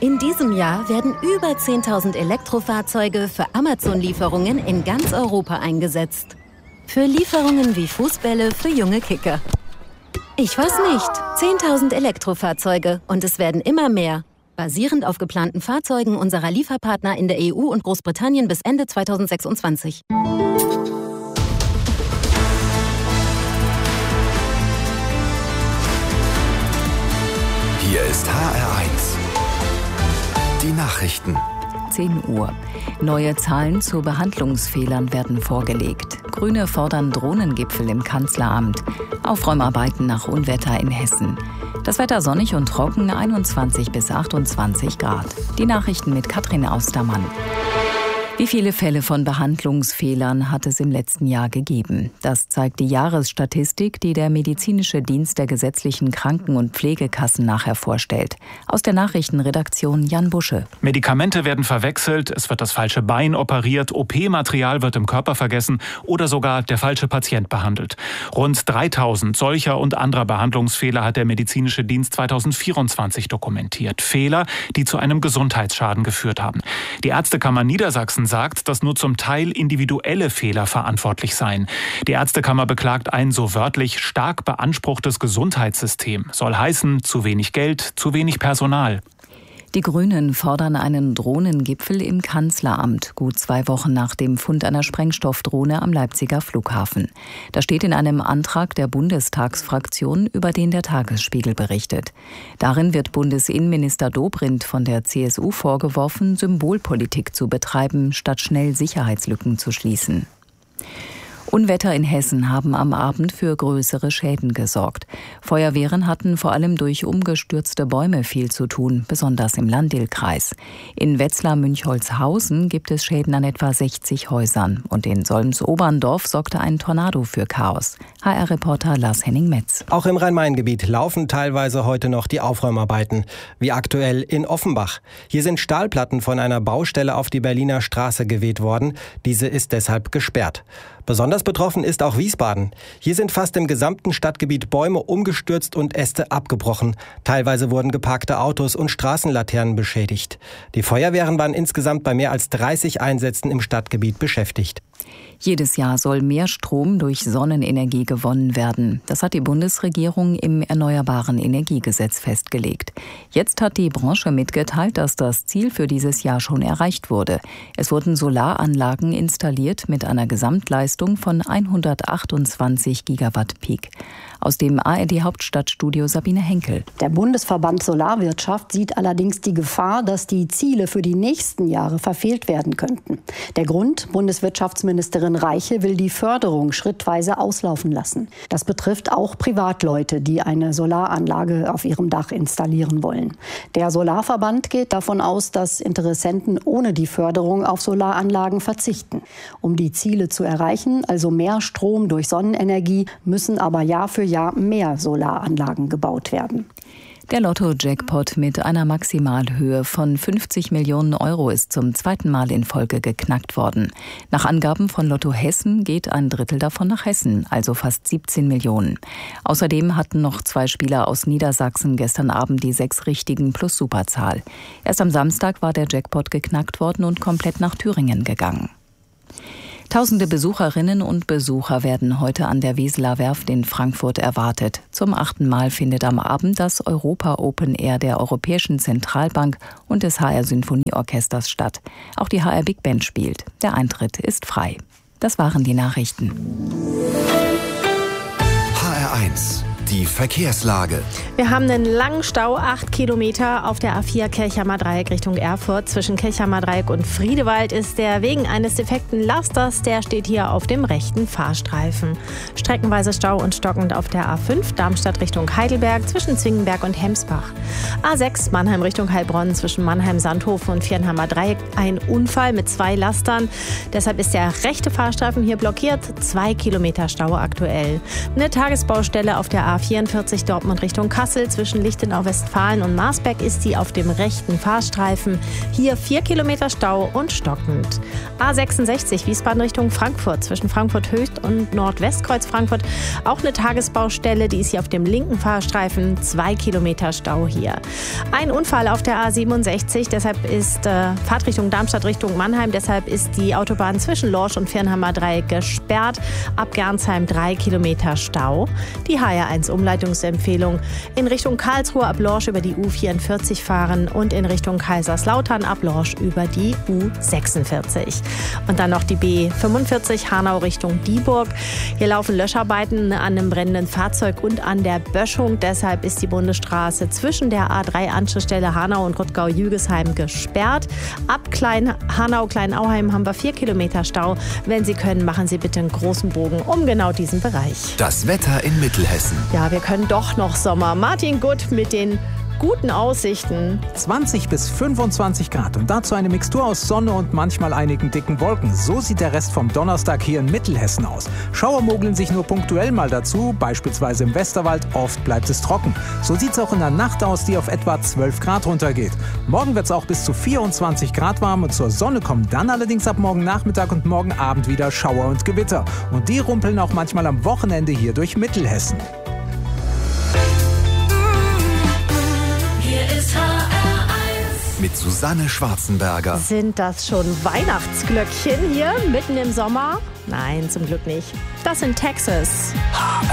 In diesem Jahr werden über 10.000 Elektrofahrzeuge für Amazon-Lieferungen in ganz Europa eingesetzt. Für Lieferungen wie Fußbälle für junge Kicker. Ich weiß nicht. 10.000 Elektrofahrzeuge und es werden immer mehr. Basierend auf geplanten Fahrzeugen unserer Lieferpartner in der EU und Großbritannien bis Ende 2026. Hier ist HR1. Die Nachrichten. 10 Uhr. Neue Zahlen zu Behandlungsfehlern werden vorgelegt. Grüne fordern Drohnengipfel im Kanzleramt. Aufräumarbeiten nach Unwetter in Hessen. Das Wetter sonnig und trocken, 21 bis 28 Grad. Die Nachrichten mit Katrin Austermann. Wie viele Fälle von Behandlungsfehlern hat es im letzten Jahr gegeben? Das zeigt die Jahresstatistik, die der medizinische Dienst der gesetzlichen Kranken- und Pflegekassen nachher vorstellt. Aus der Nachrichtenredaktion Jan Busche. Medikamente werden verwechselt, es wird das falsche Bein operiert, OP-Material wird im Körper vergessen oder sogar der falsche Patient behandelt. Rund 3.000 solcher und anderer Behandlungsfehler hat der medizinische Dienst 2024 dokumentiert. Fehler, die zu einem Gesundheitsschaden geführt haben. Die Ärztekammer Niedersachsen sagt, dass nur zum Teil individuelle Fehler verantwortlich seien. Die Ärztekammer beklagt ein so wörtlich stark beanspruchtes Gesundheitssystem. Soll heißen, zu wenig Geld, zu wenig Personal. Die Grünen fordern einen Drohnengipfel im Kanzleramt, gut 2 Wochen nach dem Fund einer Sprengstoffdrohne am Leipziger Flughafen. Das steht in einem Antrag der Bundestagsfraktion, über den der Tagesspiegel berichtet. Darin wird Bundesinnenminister Dobrindt von der CSU vorgeworfen, Symbolpolitik zu betreiben, statt schnell Sicherheitslücken zu schließen. Unwetter in Hessen haben am Abend für größere Schäden gesorgt. Feuerwehren hatten vor allem durch umgestürzte Bäume viel zu tun, besonders im Landil-Kreis. In Wetzlar-Münchholzhausen gibt es Schäden an etwa 60 Häusern. Und in Solms-Oberndorf sorgte ein Tornado für Chaos. HR-Reporter Lars-Henning Metz. Auch im Rhein-Main-Gebiet laufen teilweise heute noch die Aufräumarbeiten, wie aktuell in Offenbach. Hier sind Stahlplatten von einer Baustelle auf die Berliner Straße geweht worden. Diese ist deshalb gesperrt. Besonders betroffen ist auch Wiesbaden. Hier sind fast im gesamten Stadtgebiet Bäume umgestürzt und Äste abgebrochen. Teilweise wurden geparkte Autos und Straßenlaternen beschädigt. Die Feuerwehren waren insgesamt bei mehr als 30 Einsätzen im Stadtgebiet beschäftigt. Jedes Jahr soll mehr Strom durch Sonnenenergie gewonnen werden. Das hat die Bundesregierung im Erneuerbaren Energiegesetz festgelegt. Jetzt hat die Branche mitgeteilt, dass das Ziel für dieses Jahr schon erreicht wurde. Es wurden Solaranlagen installiert mit einer Gesamtleistung von 128 Gigawatt Peak. Aus dem ARD-Hauptstadtstudio Sabine Henkel. Der Bundesverband Solarwirtschaft sieht allerdings die Gefahr, dass die Ziele für die nächsten Jahre verfehlt werden könnten. Der Grund: Bundeswirtschaftsministerin Reiche will die Förderung schrittweise auslaufen lassen. Das betrifft auch Privatleute, die eine Solaranlage auf ihrem Dach installieren wollen. Der Solarverband geht davon aus, dass Interessenten ohne die Förderung auf Solaranlagen verzichten. Um die Ziele zu erreichen, also mehr Strom durch Sonnenenergie, müssen aber Jahr für Jahr mehr Solaranlagen gebaut werden. Der Lotto-Jackpot mit einer Maximalhöhe von 50 Millionen Euro ist zum 2. Mal in Folge geknackt worden. Nach Angaben von Lotto Hessen geht ein Drittel davon nach Hessen, also fast 17 Millionen. Außerdem hatten noch 2 Spieler aus Niedersachsen gestern Abend die 6 Richtigen plus Superzahl. Erst am Samstag war der Jackpot geknackt worden und komplett nach Thüringen gegangen. Tausende Besucherinnen und Besucher werden heute an der Weseler Werft in Frankfurt erwartet. Zum 8. Mal findet am Abend das Europa Open Air der Europäischen Zentralbank und des HR Sinfonieorchesters statt. Auch die HR Big Band spielt. Der Eintritt ist frei. Das waren die Nachrichten. HR1. Die Verkehrslage. Wir haben einen langen Stau, 8 Kilometer auf der A4 Kirchheimer Dreieck Richtung Erfurt. Zwischen Kirchheimer Dreieck und Friedewald ist der wegen eines defekten Lasters, der steht hier auf dem rechten Fahrstreifen. Streckenweise Stau und stockend auf der A5 Darmstadt Richtung Heidelberg zwischen Zwingenberg und Hemsbach. A6 Mannheim Richtung Heilbronn zwischen Mannheim-Sandhofen und Viernheimer Dreieck ein Unfall mit 2 Lastern. Deshalb ist der rechte Fahrstreifen hier blockiert. 2 Kilometer Stau aktuell. Eine Tagesbaustelle auf der A A44 Dortmund Richtung Kassel. Zwischen Lichtenau-Westfalen und Marsberg ist sie auf dem rechten Fahrstreifen. Hier 4 Kilometer Stau und stockend. A66 Wiesbaden Richtung Frankfurt. Zwischen Frankfurt Höchst und Nordwestkreuz Frankfurt auch eine Tagesbaustelle. Die ist hier auf dem linken Fahrstreifen. 2 Kilometer Stau hier. Ein Unfall auf der A67. Deshalb ist Fahrtrichtung Darmstadt Richtung Mannheim. Deshalb ist die Autobahn zwischen Lorsch und Viernheimer Dreieck gesperrt. Ab Gernsheim 3 Kilometer Stau. Die HR1-Umleitungsempfehlung: in Richtung Karlsruhe ab Lorsch über die U44 fahren und in Richtung Kaiserslautern ab Lorsch über die U46. Und dann noch die B45 Hanau Richtung Dieburg. Hier laufen Löscharbeiten an einem brennenden Fahrzeug und an der Böschung. Deshalb ist die Bundesstraße zwischen der A3-Anschlussstelle Hanau und Rottgau-Jügesheim gesperrt. Ab Hanau-Kleinauheim haben wir 4 Kilometer Stau. Wenn Sie können, machen Sie bitte einen großen Bogen um genau diesen Bereich. Das Wetter in Mittelhessen. Ja, wir können doch noch Sommer. Martin Gutt mit den guten Aussichten. 20 bis 25 Grad und dazu eine Mixtur aus Sonne und manchmal einigen dicken Wolken. So sieht der Rest vom Donnerstag hier in Mittelhessen aus. Schauer mogeln sich nur punktuell mal dazu, beispielsweise im Westerwald. Oft bleibt es trocken. So sieht es auch in der Nacht aus, die auf etwa 12 Grad runtergeht. Morgen wird es auch bis zu 24 Grad warm und zur Sonne kommen dann allerdings ab morgen Nachmittag und morgen Abend wieder Schauer und Gewitter. Und die rumpeln auch manchmal am Wochenende hier durch Mittelhessen. Mit Susanne Schwarzenberger. Sind das schon Weihnachtsglöckchen hier mitten im Sommer? Nein, zum Glück nicht. Das sind Texas. HR1.